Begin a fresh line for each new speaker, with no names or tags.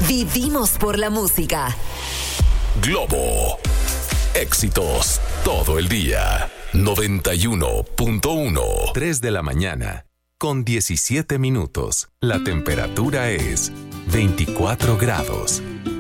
Vivimos por la música.
Globo. Éxitos todo el día. 91.1.
3 de la mañana, con 17 minutos. La temperatura es 24 grados.